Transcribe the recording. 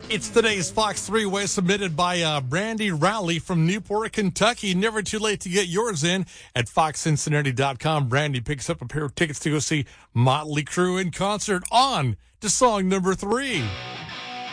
It's today's Fox 3-Way submitted by Brandy Rowley from Newport, Kentucky. Never too late to get yours in at foxcincinnati.com. Brandy picks up a pair of tickets to go see Motley Crue in concert. On to song number 3.